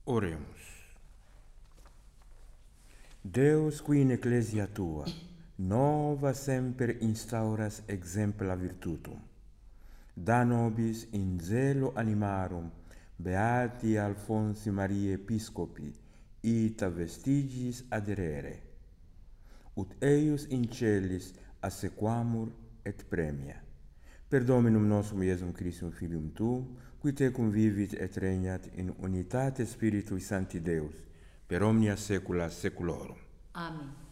Oremus. Deus qui in ecclesia tua, nova semper instauras exempla virtutum. Da nobis in zelo animarum, beati Alfonsi Maria Episcopi, ita vestigis aderere. Ut eius in celis assequamur et premia. Per Dominum nostrum Iesum Christum Filium Tuum, qui tecum vivit et regnat in unitate Spiritui Sancti Deus, per omnia saecula saeculorum. Amen.